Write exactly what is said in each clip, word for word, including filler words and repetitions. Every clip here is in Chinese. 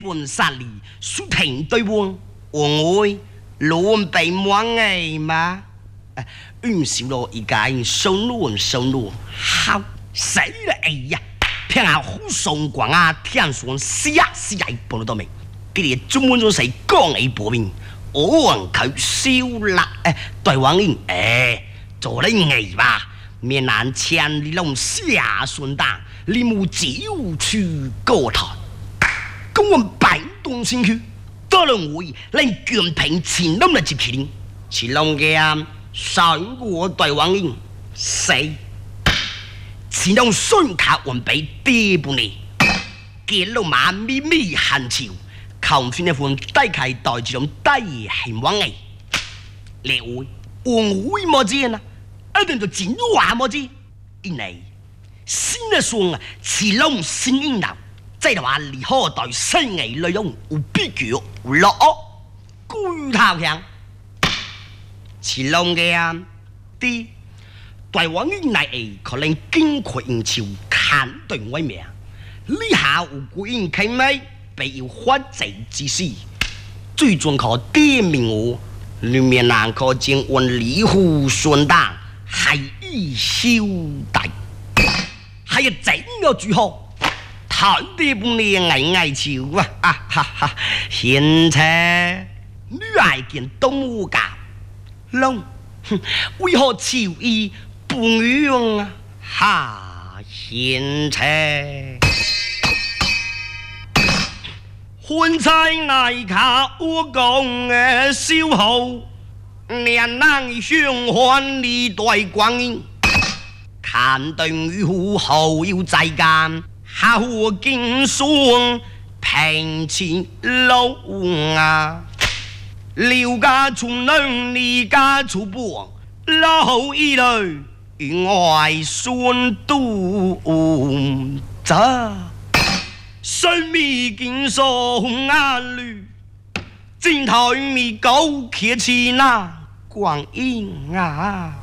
本杀力，输停对王，王爱乱被忙哎嘛。运少罗一间收乱收乱，好死了哎呀！偏下虎松光啊，天上死啊死啊，半到未。佢哋专门咗使讲起薄面，我佢笑啦，诶，对王英，诶，做你艺吧，面南千里龙下顺当，你冇九处高台，咁我百动先去，多人会令卷平前龙嚟接起你，前龙嘅啊，上过对王英死，前龙孙卡完俾跌半年，见路马咪咪寒潮。抗战一款低契代志咁低希望嘅，你會我會麼知啊？一定就剪話麼知？因為先一雙啊，似龍先應流，即係話離開代新嘅內容有必腳落居頭向，似龍嘅啊啲台灣嘅內藝可能經過應潮砍對位命，呢下有古人傾咩？被要發財之事，最終靠啲名我，裏面難靠正按李虎順當，係以消大，係一整個主號，睇啲半年藝藝潮啊！啊哈哈，現車女愛見東吳家龍，為何朝意不用啊？哈，現車。婚菜乃卡我講嘅消耗，年能相還你對光陰，看對女戶後要在間，下戶經霜平前路啊，廖家從能你家出波，老一類外孫都咋。生命經受壓力，正台咪高鐵似那光陰啊！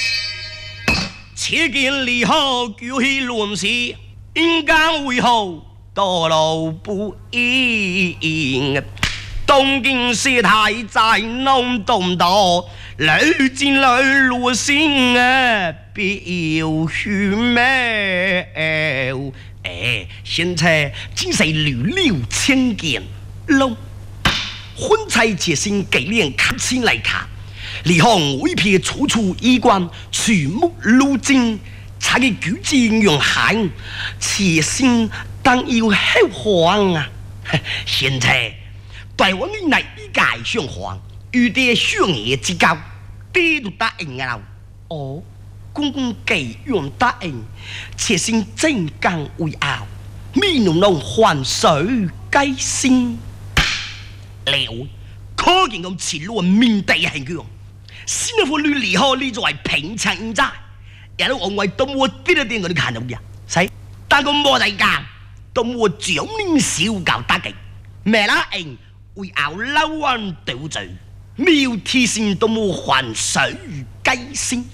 切見離後叫起亂事，應該為後道路不應。東京市太在弄東道，女進女路線啊，必要去咩？哎，現在只是寥寥千件咯。婚菜節先給臉看清來看，離行每撇處處衣冠，樹木路徑，才嘅舉止用行，節先當要後皇啊！現在台灣嘅內衣界上皇，遇啲上野之交，啲都答應啊！哦。公公寄用答應，且先正剛為傲，咪弄弄還水雞先。了，可見咁前路面地係強，先一副女離開呢作為平常人渣，有啲往為都冇啲啲啲我哋看到嘅，使但個冇大家都冇長年小教打擊，咩啦應為傲撈彎倒罪，妙天線都冇還水雞先。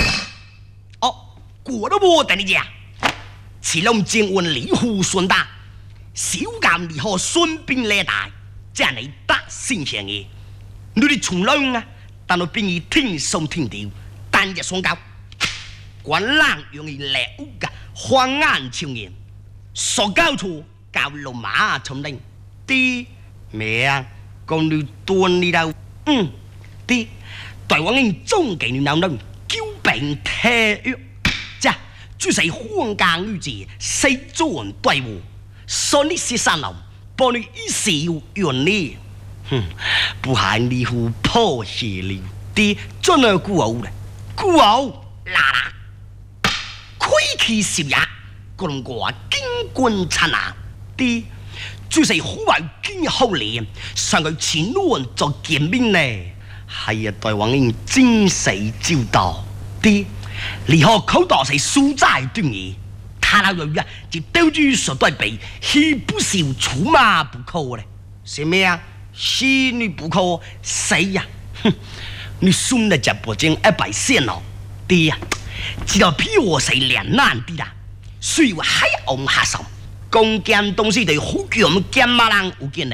果都冇等你講，此龍正按李虎順達，小鑑離開順便嚟大，即係你得先上嘅。你哋從龍啊，但係變異天上天調，單日雙交，滾冷容易嚟屋㗎，荒眼超然，傻交錯教路馬從定啲咩啊？講你斷你度，嗯啲台灣人終極你鬧鬧，叫病踢藥。就是荒間女子，四尊對我，說你是三樓，幫你一笑原理，哼，不係你乎破邪了啲，真係孤傲咧，孤傲啦啦，虧氣少也，個人話經官親啊啲，就是好為經好練，上佢前路做見面咧，係啊，台灣人真死招道啲。離開口袋是蘇債端嘢，他那女啊就丟住所對比，豈不是出馬不可咧？是咩啊？是你不可死呀！哼，你孫的腳步正一百線咯，爹呀，知道比我死兩難啲啦，雖然喺我下手， 讲剑东西对好强剑马人有见